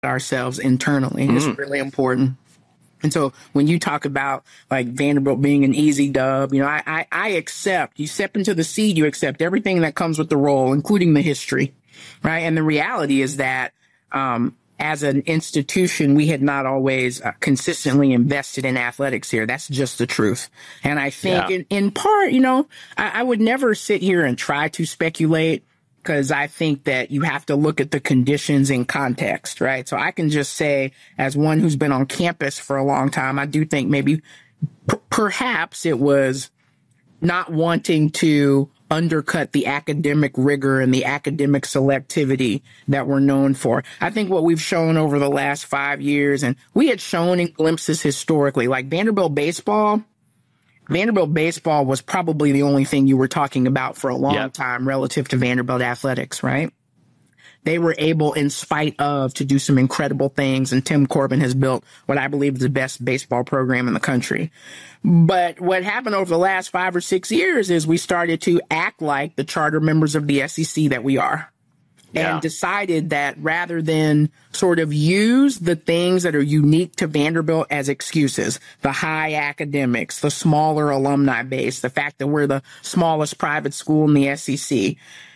ourselves internally. It's really important. And so when you talk about like Vanderbilt being an easy dub, I accept, you step into the seat, you accept everything that comes with the role, including the history, right? And the reality is that, as an institution, we had not always consistently invested in athletics here. That's just the truth. And I think in part, I would never sit here and try to speculate, because I think that you have to look at the conditions in context, right? So I can just say, as one who's been on campus for a long time, I do think maybe perhaps it was not wanting to undercut the academic rigor and the academic selectivity that we're known for. I think what we've shown over the last 5 years, and we had shown in glimpses historically, like Vanderbilt baseball was probably the only thing you were talking about for a long time relative to Vanderbilt athletics, right? They were able, in spite of, to do some incredible things. And Tim Corbin has built what I believe is the best baseball program in the country. But what happened over the last 5 or 6 years is we started to act like the charter members of the SEC that we are. And decided that rather than sort of use the things that are unique to Vanderbilt as excuses, the high academics, the smaller alumni base, the fact that we're the smallest private school in the SEC,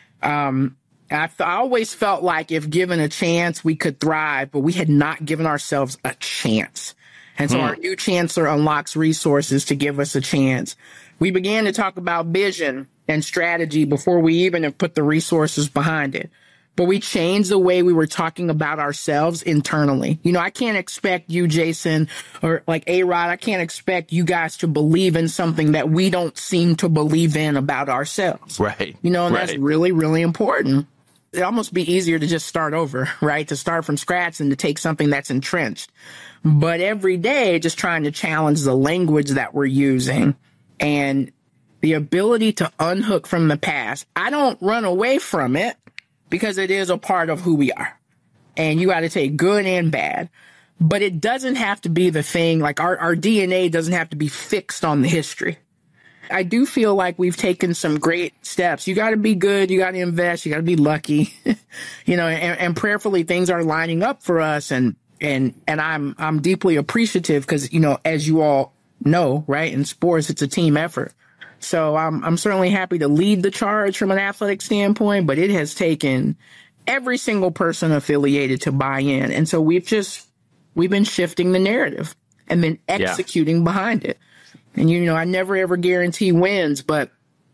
I always felt like if given a chance, we could thrive, but we had not given ourselves a chance. And so our new chancellor unlocks resources to give us a chance. We began to talk about vision and strategy before we even have put the resources behind it. But we changed the way we were talking about ourselves internally. I can't expect you, Jason, or like A-Rod, I can't expect you guys to believe in something that we don't seem to believe in about ourselves. Right. And that's really, really important. It'd almost be easier to just start over, right? To start from scratch and to take something that's entrenched. But every day, just trying to challenge the language that we're using and the ability to unhook from the past. I don't run away from it, because it is a part of who we are. And you got to take good and bad. But it doesn't have to be the thing, like our DNA doesn't have to be fixed on the history. I do feel like we've taken some great steps. You got to be good. You got to invest. You got to be lucky, and prayerfully things are lining up for us. And I'm deeply appreciative because, as you all know, right, in sports, it's a team effort. So I'm certainly happy to lead the charge from an athletic standpoint, but it has taken every single person affiliated to buy in. And so we've been shifting the narrative and then executing behind it. And, I never ever guarantee wins, but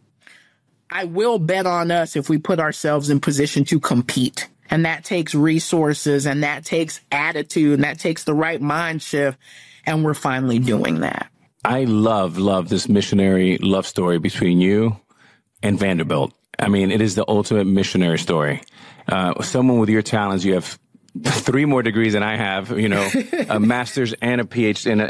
I will bet on us if we put ourselves in position to compete. And that takes resources, and that takes attitude, and that takes the right mind shift. And we're finally doing that. I love this missionary love story between you and Vanderbilt. I mean, it is the ultimate missionary story. Someone with your talents, you have 3 more degrees than I have, a master's and a PhD